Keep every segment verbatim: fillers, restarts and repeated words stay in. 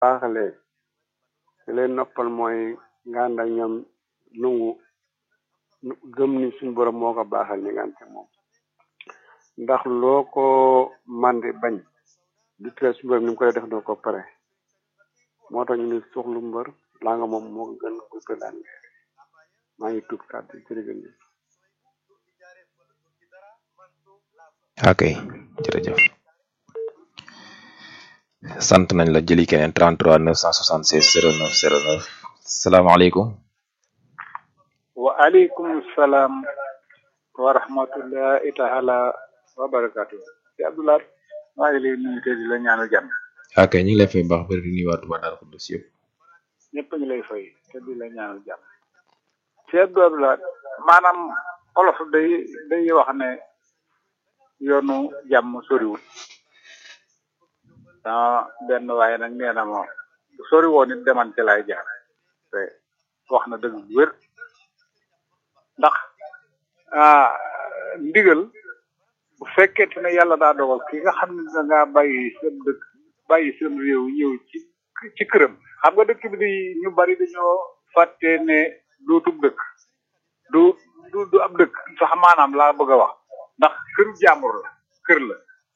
baaxalee li leen noppal mooy nga ànd ak ñoom nungu gëm ni suñu borom moo ko baaxal ñi nga ante moom ndax loo ko mandi bañ du tere suñu borom ni mu ko def doo ko pare moo tax ñu ni soxlu mbër laa nga moom moo gën ko daan maa ngi tuub kàddu jërëjëf. ok jërëjëf sant nañ la jëli keneen trente-trois neuf cent soixante-seize zéro neuf zéro neuf salaamaaleykum. waaleykum salaam wa rahmatullahi taala wa barakatu si Abdoulaye maa ngi lay nuyu te di la ñaanal jàmm. ok ñu ngi lay fay baax bëri di nuyuwaat waa Darou Khoudoss yëpp. ñëpp a ngi lay fay te di la ñaanal jàmm. si Abdoulaye maanaam olof day day wax ne yoonu jàmm soriwul ah benn waaye nag nee na moom sori woon it deman ci lay jaar te wax na dëgg bu wér ndax ah ndigal bu fekkente ne yàlla daa dogal ki nga xam ne da ngaa bàyyi seen dëkk bàyyi seen réew ñëw ci ci këram xam nga dëkk bi di ñu bari dañoo fàtte ne dootub dëkk du du du ab dëkk sax maanaam laa bëgg a wax ndax këru jàmbur la kër la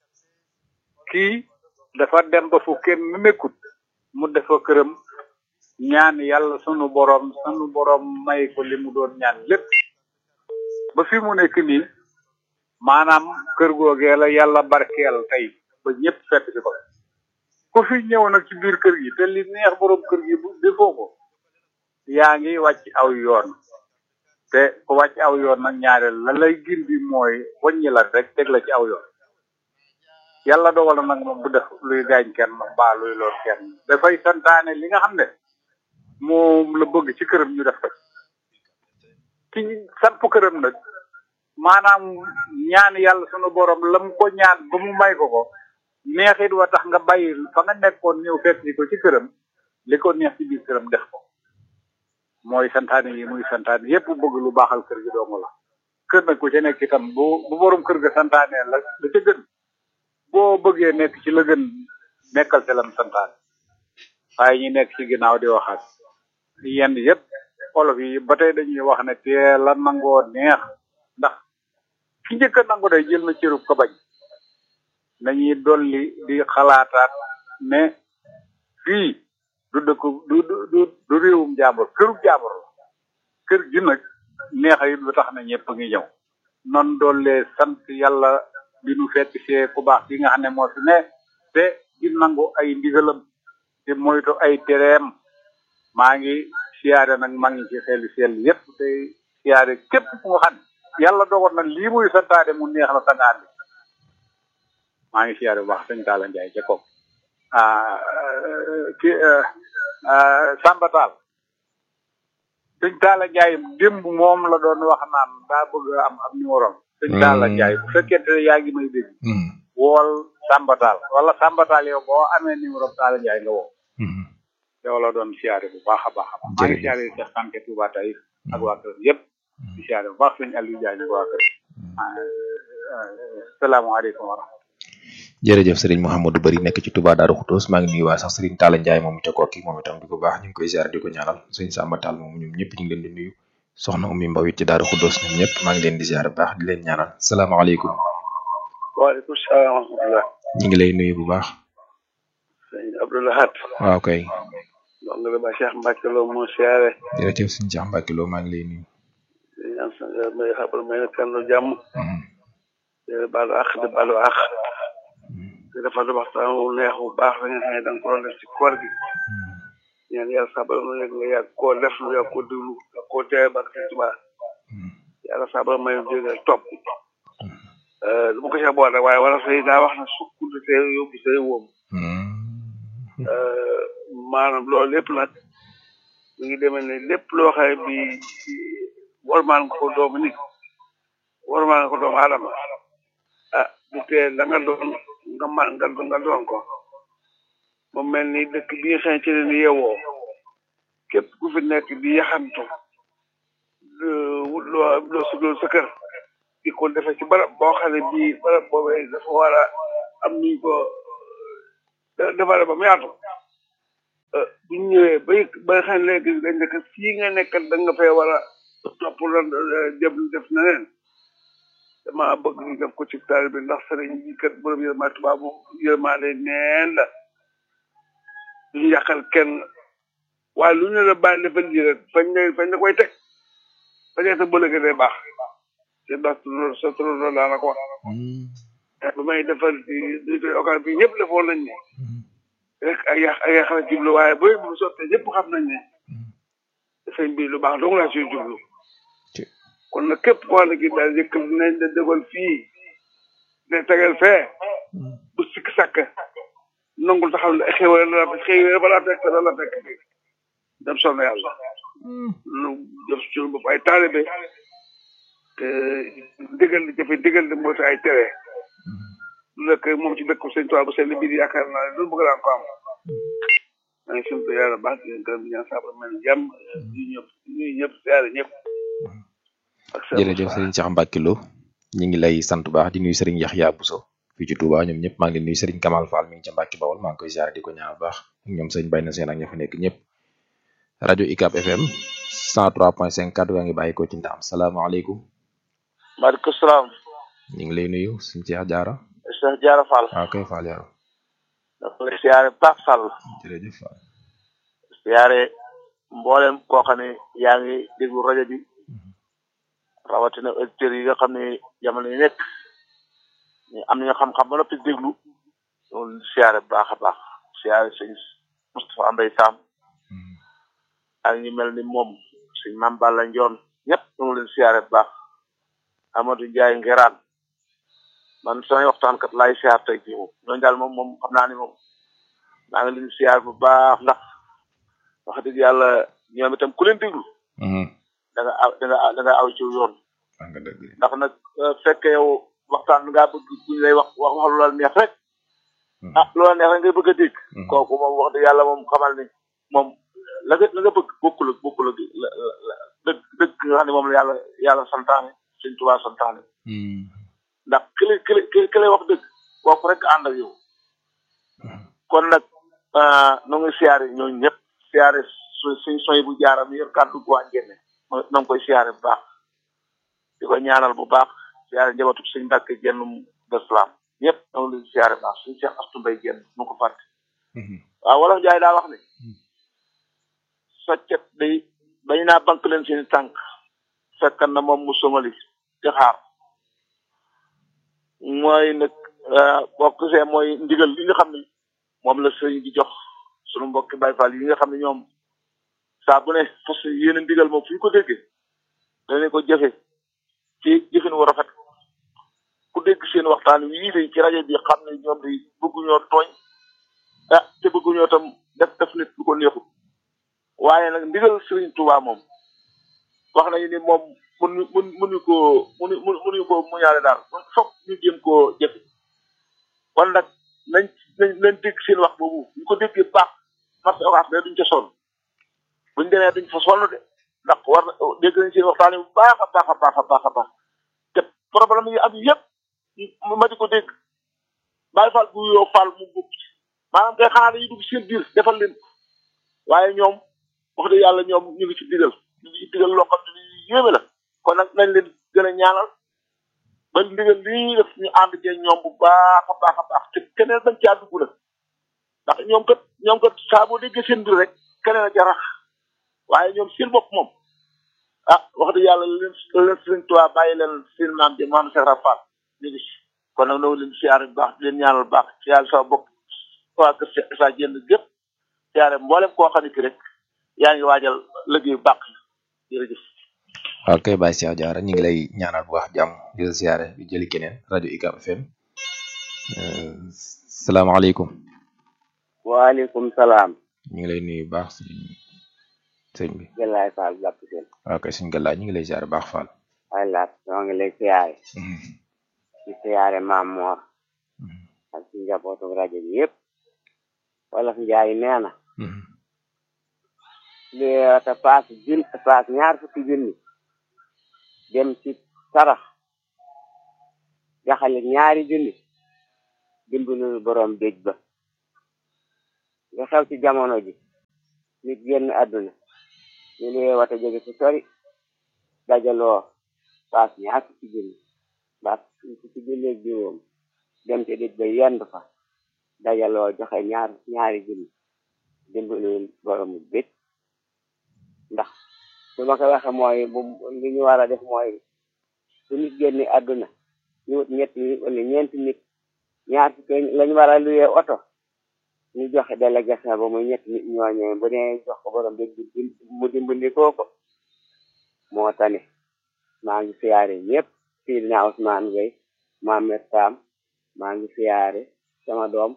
kii dafa dem ba fu kenn nekkut mu defa këram ñaan yàlla sunu borom sunu borom may ko li mu doon ñaan lépp ba fi mu nekk nii maanaam kër googee la yàlla barkeel tey ba ñëpp fekk ci ko ku fi ñëw nag ci biir kër gi te li neex borom kër gi bu defoo ko yaa ngi wàcc aw yoon te ku wàcc aw yoon nag ñaareel la lay gindi mooy wàññi la rek teg la ci aw yoon yàlla dogal na nag moom bu def luy gaañ kenn mbaa luy lor kenn dafay santaane li nga xam ne moom la bëgg ci këram ñu def ko ci samp këram nag maanaam ñaan yàlla sunu borom la mu ko ñaan ba mu may ko ko neexit wa tax nga bàyyi fa nga nekkoon ñëw fekk ko ci këram li ko neex ci biir këram def ko mooy santaane yi muy santaane yépp bëgg lu baaxal kër gi doomu la kër nag ku ca nekk itam bu bu borom kër ga santaane la la ca gën boo bëggee nekk ci la gën nekkal ca lam santaane waaye ñi nekk ci ginnaaw di waxaat yenn yépp olof yi ba tey dañuy wax ne teel la nangoo neex ndax ki njëkk a nangu day jël na cërub ko bañ nañuy dolli di xalaataat ne fii du dëkk du du du réewum jàmbur kërub jàmbur la kër gi nag neexa it lu tax na ñëpp ngi ñëw non doole sant yàlla bi nu fekk see ku baax bi nga xam ne moo fi ne te di nangu ay ndigalam te moytu ay tereem maa ngi siyaare nag maa ngi ci xelu seel yépp te siyaare képp ku nga xam ne yàlla dogal na lii muy santaade mu neex la sangaan bi maa ngi siyaare bu baax sëñ Talla Ndiaye ca kaw ah ki Samba Tall sëñ Talla Ndiaye démb moom la doon wax naan daa bëgg am am numéro am sëñ Talla Ndiaye bu fekkente ne yaa ngi may dégg wool Samba Tall wala Samba Tall yow boo amee numéro Talla Ndiaye nga woo yow la doon siyaare bu baax a baax a baax maa ngi siyaare Cheikh Kanté Touba tey ak waa kër yëpp di siyaare bu baax sëñ Aliou Ndiaye ak waa kër salaamaaleykum wa rahmatulah jërëjëf Serigne Mouhamadou Bari nekk ci Touba Darou Khoudoss maa ngi nuyu waa sax Serigne Talla Ndiaye moom ca kooki moom itam di ko baax ñu ngi koy ziar di ko ñaanal Serigne Samba Tall moom ñoom ñëpp ñu ngi leen di nuyu soxna Oumy Mbaw it ci Darou Khoudoss ñoom ñëpp maa ngi leen di ziar bu baax di leen ñaanal salaamaaleykum. waaleykum salaam wa rahmatulah. ñu ngi lay nuyu bu baax. sëñ Abdoulahat. waaw kay. donc la ba Cheikh Mbacke Lo moo siyaare. jërëjëf sëñ Cheikh Mbacke Lo maa ngi lay nuyu. di ñaan sa may xabal may na kenn jàmm. di baalu àq di baalu àq. di defal waxtaan wu neex bu baax la nga xam ne da nga ko doon def ci koor gi. ñaan yàlla sabal mu nekk nga yàgg koo def lu yàgg koo déglu yàgg koo teewee ba ci Tuubaa yàlla sabal may jóge topp du ma ko ca boole waaye wala say daa wax na sukk du tee yóbbu say wóom maanaam loolu lépp nag mi ngi demee ne lépp loo xam bi warmaan nga ko doomu nit warmaan nga ko doomu aadama ah du tee la nga doon nga man nga nga doon ko mu mel ni dëkk bi nga xam ci ne ni yewoo képp ku fi nekk di yaxantu wut loo loo sudoo sa kër di ko defe ci barab boo xam ne bii barab boobee dafa war a am nuñ ko defare ba mu yaatu bu ñu ñëwee bay ba nga xam ne léegi dañ nekk fii nga nekkat da nga fay war a topp la jëm def na leen dama bëgg ñu def ko ci taal bi ndax sëriñ yi kat borom yërmaa tubaab moom yërmaale neen la duñu yàqal kenn waaye lu ñu la bàyyi defal ji rek fañ ne fañ la koy teg fañee sa bëlëgë day baax te ndax sa trólo daa la ko wax ba may defal di okan bi ñëpp defoon nañ ne rek ay yàq ay yàq la jublu waaye booy bu sottee ñëpp xam nañ ne sëñ bi lu baax dong laa siy jublu kon nag képp koo xam ne kii daal yëkkal nañ la dégal fii ne tegal fee bu sikk sàkk nangul taxaw ne xéwal la xéwal balaa fekk la la fekk bi dem sonn yàlla lu def suñu bopp ay taalibe te digal di jëfe digal di mooy ay tere lu nekk moom ci dëkk sëñ Tuubaa bu seen biir yaakaar naa ne loolu bëgg naa ko am maa ngi sant yàlla baax di leen gërëm di ñaan saabal mel jàmm ñu ñëpp ñuy ñëpp siyaare ñëpp jërëjëf sëriñ Cheikh Mbacke Lo ñu ngi lay sant baax di nuyu sëriñ Yaxya Bousso fii ci Touba ñoom ñëpp maa ngi leen nuyu sëriñ Kamal Fall mi ngi ca Mbacke Bawol maa ngi koy ziare di ko ñaanal baax ak ñoom sëriñ Bayna Seen ak ña fa nekk ñëpp rajo U C A B F M cent trois point cinq kaddu gaa ngi bàyyi ko ci Ndaam salaamaaleykum. maaleykum salaam. ñu ngi lay nuyu sëriñ Cheikh Diarra. Cheikh Diarra Fall. waaw kay Fall yàlla. dafa lay siyaare baax Fall. jërëjëf Fall. siyaare mboolem koo xam ne yaa ngi déglu rajo bi. rawatina auditeurs yi nga xam ne jamono yi nekk ñu am nañu xam-xam ba noppi déglu loolu siyaare bu baax a baax siyaare sëñ Moustapha Mbaye Sam ak ñu mel ni moom sëñ Mame Balla Ndione ñëpp ñoo leen siyaare bu baax Amadou Ndiaye Ngeraan man samay waxtaan kat laay siyaar tey jii moom ñooñu daal moom moom xam naa ni moom maa ngi leen siyaar bu baax ndax wax dëgg yàlla ñoom itam ku leen déglu da nga aw da nga da nga aw ci yoon ndax nag fekke yow waxtaan ngaa bëgg buñ lay wax wax wax lu la neex rek ah lu la neex rek ngay bëgg a dégg kooku moom wax dëgg yàlla moom xamal ni moom la nga la nga bëgg bokkul ak bokkul ak dëgg dëgg nga xam ne moom la yàlla yàlla santaane Sëñ Tuubaa santaane ndax ki lay ki lay ki lay wax dëgg kooku rek ànd ak yow kon nag nu ngi siyaare ñooñu ñëpp siyaare suñ soy bu jaaram yor kàddu gu waa Njenne na nga koy siyaare bu baax di ko ñaanal bu baax siyaare njabootu suñ Mbàkke Jennum d'Islam ñëpp na nga leen siyaare baax suñ Cheikh Astu Mbay Jenn mu ko fàtte waaw wolof Njaay daa wax ne soccet day bañ naa bank leen seen tànk fekkan na moom mu somali di xaar mooy nag boo ko gisee mooy ndigal li nga xam ne moom la sëriñ di jox sunu mbokki Baay Faal yi nga xam ne ñoom saa bu ne fas yéene ndigal moom fu ñu ko déggee danañ ko jëfe ci jëfin wu rafet ku dégg seen waxtaan wii de ci rajo bi xam ne ñoom di bëgguñoo tooñ ah te bëgguñoo tam def def nit lu ko neexul waaye nag ndigal Sëriñ Tuubaa moom wax nañu ni moom mun mun munuñu koo munu munuñu koo muñaale daal foog ñu jéem koo jëfe kon nag nañ nañ nañ dégg seen wax boobu ñu ko déggee baax marché orange de duñ ca sonn buñ demee duñ fa sonn de ndax war na dégg nañ seen waxtaan bu baax a baax a baax a baax a baax te problème yi am yëpp ma di ko dégg Baay Faal bu yoo Faal mu bokk ci maanaam kay xanaa dañuy dugg seen biir defal leen waaye ñoom wax dëgg yàlla ñoom ñu ngi ci digal ñu ngi ci digal loo xam ne yéeme la kon nag nañ leen gën a ñaanal ba ndigal lii def ñu ànd cee ñoom bu baax a baax a baax te keneen dañ caa dugg la ndax ñoom kat ñoom kat saa boo déggee seen biir rek keneen a ca rax waaye ñoom seen bopp moom ah wax dëgg yàlla leen leen Sëriñ Tuubaa bàyyi leen seen maam ji maam Cheikh Rafal ñu ngi ci kon nag noo leen siyaare bu baax di leen ñaanal bu baax siyaare sama bokk waa kër sa jënd gépp siyaare mboolem koo xam ne ki rek yaa ngi waajal liggéey bu baax jërëjëf waaw kay Baye Cheikh Diarra ñu ngi lay ñaanal bu baax jàmm di la siyaare di jëli keneen rajo U C A B F M salaamaaleykum waaleykum salaam ñu ngi lay nuyu bu baax sëñ bi Galaay Fall jàpp seen waaw kay suñ Galaay ñu ngi lay siyaare baax Fall ay laat ñoo ngi lay siyaare di siyaare Maam Moor ak ci njabootu rajo bi yëpp wolof Njaay nee na li te paas jun paas ñaar fukki junni dem ci sarax jaxale ñaari junni dimbalul borom béj ba nga xew ci jamono ji nit génn àdduna ñu luyee wata jóge fu sori dajaloo paas ñaar fukki junni paas fukki junni ak juróom dem ci dit ba yend fa dajaloo joxe ñaar ñaari junni dimbali boromu bit ndax su ma ko waxe mooy bu li ñu war a def mooy su nit génne àdduna ñu wut ñetti nit wala ñeenti nit ñaar fukki lañu war a luyee oto ñu joxe délégation ba muy ñetti nit ñooñee bu ne jox ko borom bit mu dimbali kooko moo tane maa ngi siyaare ñëpp Sidina Ousmane Gueye Mohamed Sam maa ngi siyaare sama doom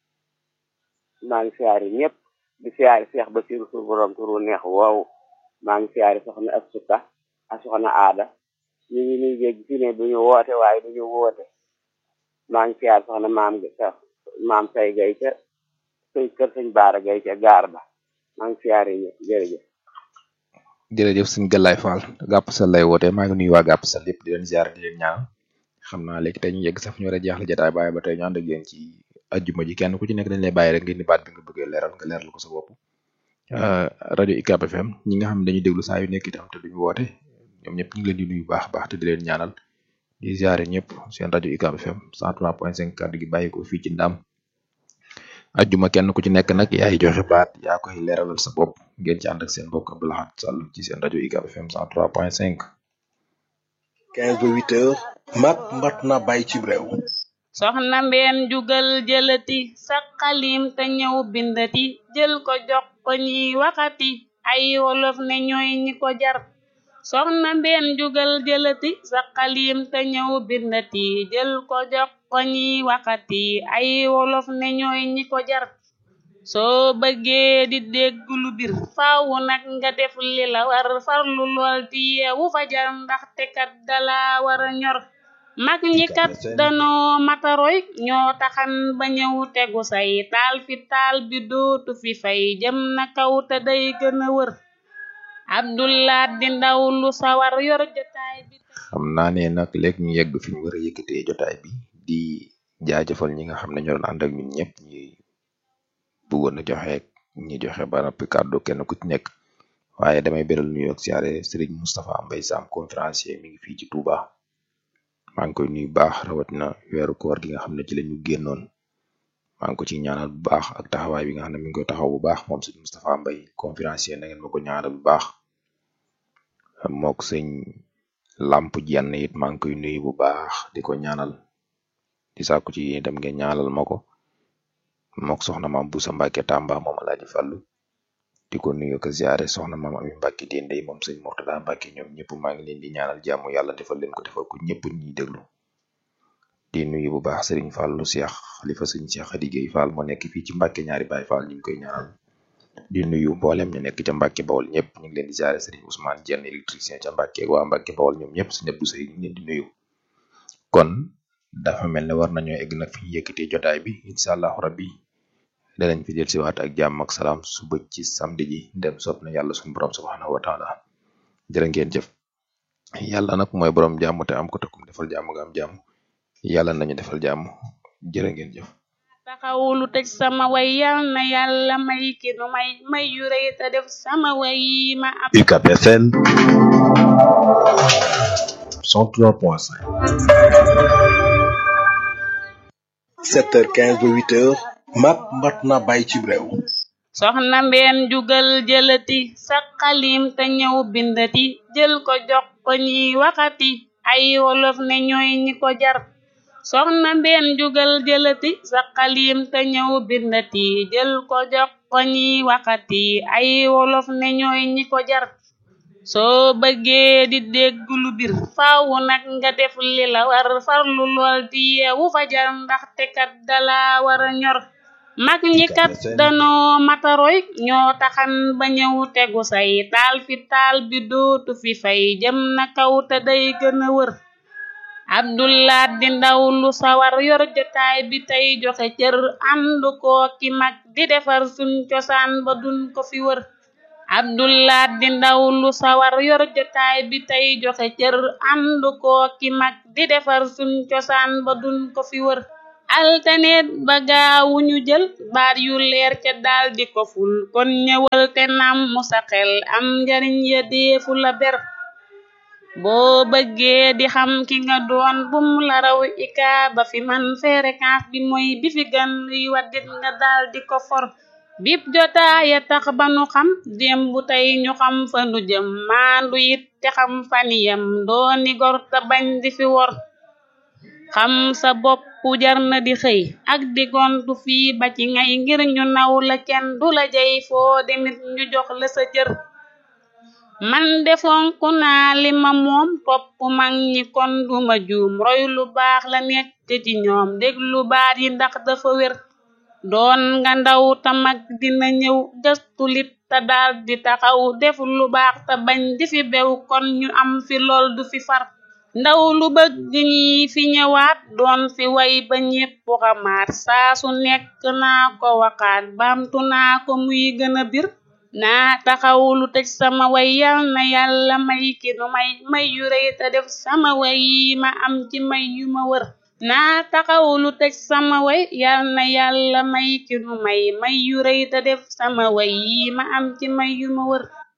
maa ngi siyaare ñëpp di siyaare Cheikh Bassirou Sour borom turu neex woowu maa ngi siyaare soxna ak sukka ak soxna aada ñu ngi nuy dégg fi ne duñu woote waaye duñu woote maa ngi siyaare soxna maam maam say gay ca sëñ kër sëñ Baara Gay ca gaar ba maa ngi siyaare ñëpp jërëjëf jërëjëf sëñ Galaye Fall gàpp sal lay woote maa ngi nuyu waa gàpp sal yëpp di leen ziar di leen ñaan xam naa léegi tey ñu yegg sax ñu war a jeexle jotaay bàyyi ba tey ñu ànd ak yéen ci ajjuma ji kenn ku ci nekk dañ lay bàyyi rek ngeen ni baat bi nga bëggee leeral nga leeral ko sa bopp rajo U C A B F M ñi nga xam ne dañuy déglu saa yu nekk itam te duñu woote ñoom ñëpp ñu ngi leen di nuyu baax baax te di leen ñaanal di ziare ñëpp seen rajo U C A B F M cent trois point cinq kàddu gi bàyyi ko fii ci Ndam ajjuma kenn ku ci nekk nag yaay joxe baat yaa koy leeralal sa bopp ngeen ci ànd ak seen mbokk Abdou Lahad Sall ci seen rajo U C A B F M cent trois point cinq quinze ba huit heures mat mat na bàyyi ci réew soxna mbeen jugal jëlati sa xalim te ñëw bindati jël ko jox ko ñi waxati ay wolof ne ñooy ñi ko jar soxna mbeen jugal jëlati sa xalim te ñëw bindati jël ko jox ko ñi waxati ay wolof ne ñooy ñi ko jar soo bëggee di dégg lu bir faaw nag nga def li la war farlu lool di yeewu fajar ndaxte kat dala war a ñor mag ñi kat danoo mataroy ñoo taxan ba ñëw tegu say taal fi taal bi dootu fi fay jëm na kaw te day gën a wër Abdoulaye di ndaw lu sawar yor jotaay bi xam naa ne nag léegi ñu yegg fi ñu war a yëkkatee jotaay bi di jaajëfal ñi nga xam ne ñoo doon ànd ak ñun ñëpp ñi bëggoon a joxe ñi joxe ba noppi kàddu kenn ku ci nekk waaye damay beral nuyu ak siyaare Serigne Moustapha Mbaye Sam conférencier mi ngi fii ci Touba maa ngi koy nuyu baax rawatina weeru koor gi nga xam ne ci la ñu génnoon maa ngi ko ci ñaanal bu baax ak taxawaay bi nga xam ne mi ngi koy taxaw bu baax moom Serigne Moustapha Mbaye conférencier na ngeen ma ko ñaanal bu baax mook sëñ Lamp Jenn it maa ngi koy nuyu bu baax di ko ñaanal di sàkku ci yéen itam ngeen ñaanal ma ko mook soxna maam Boussa Mbacke Tamba moom Alaaji Fallu di ko nuyu ko ziare soxna maam Ami Mbacke Dendey moom sëñ Mourtada Mbacke ñoom ñëpp maa ngi leen di ñaanal jàmm yàlla defal leen ko defal ko ñëpp ñuy déglu di nuyu bu baax Serigne Fallu Cheikh xalifa sëñ Cheikh Khady Gueye Fall moo nekk fii ci Mbacke ñaari Baye Fall ñu ngi koy ñaanal di nuyu mboolem ñu nekk ca Mbacke Bawol ñëpp ñu ngi leen di ziare Serigne Ousmane Dieng électricien ca Mbacke waa Mbacke Bawol ñoom ñëpp si ñëpp sëy ñu ngi leen di nuyu kon dafa mel ne war nañoo egg nag fi ñu yëkkatee jotaay bi incha allahu rabbi danañ fi del si waat ak jàmm ak salaam suba ci samedi ji dem sopp na yàlla suñu borom subhanahu wa taala jërë ngeen jëf yàlla nag mooy borom jàmm te am ko takum defal jàmm nga am jàmm yàlla nañu defal jàmm jërë ngeen jëf taxawulu tëj sama way yal na yàlla may ki nu may may yu rëy te def sama way ma ab U C A B F M cent trois point cinq sept heures quinze ba huit heures mat mat na bàyyi ci réew soxna mbeen jugal jëlati sa xalim te ñëw bindati jël ko jox ko ñi waxati ay wolof ne ñooy ñi ko jar soxna mbeen jugal jëlati sa xalim te ñëw bindati jël ko jox ko ñi waxati ay wolof ne ñooy ñi ko jar soo bëggee di dégg lu bir faaw nag nga def li la war farlu lool di yeewu fajar ndaxte kat dala war a ñor mag ñi kat danoo mataroy ñoo taxan ba ñëw tegu say taal fi taal bi dootu fi fay jëm na kaw te day gën a wër Abdoulaye di ndaw lu sawar yor jotaay bi tey joxe cër ànd koo ki mag di defar suñ cosaan ba duñ ko fi wër Abdoulaye di ndaw lu sawar yor jotaay bi tey joxe cër ànd koo ki mag di defar suñ cosaan ba duñ ko fi wër altaneet ba gaawu ñu jël baat yu leer ca daal di ko ful kon ñëwal xol te nam mu sa xel am njariñ ya deefu la ber boo bëggee di xam ki nga doon bum la raw ika ba fi man fréquence bi mooy bi fi gën luy waddit nga dal di ko for bip jotaaya tax ba nu xam démb tey ñu xam fa nu jëm maandu it te xam faniyam dooni gor te bañ di fi wor xam sa bopp jar na di xëy ak di gontu fii ba ci ngay ngir ñu naw la kenn du la jey foo demit ñu jox la sa cër man defonku naa li ma moom topp mag ñi kon duma juum roy lu baax la nekk ci ñoom déglu baat yi ndax dafa wér doon nga ndaw ta mag dina ñëw gëstu lit te daal di taxaw def lu baax te bañ di fi bew kon ñu am fi lool du fi far ndaw lu bëgg ñi fi ñëwaat doon fi way ba ñépp xamaat saa su nekk naa ko waxaat baamtu naa ko muy gëna bir naa taxaw lu tëj sama way yal na yàlla may ki nu may may yu rëy te def sama way yi ma am ci may yu ma wër naa taxaw lu tëj sama way yal na yàlla may ki nu may may yu rëy te def sama way yi ma am ci may yu ma wër